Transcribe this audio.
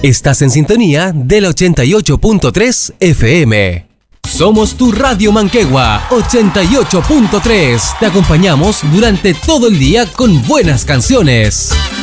Estás en sintonía del 88.3 FM. Somos tu Radio Manquehue 88.3. Te acompañamos durante todo el día con buenas canciones.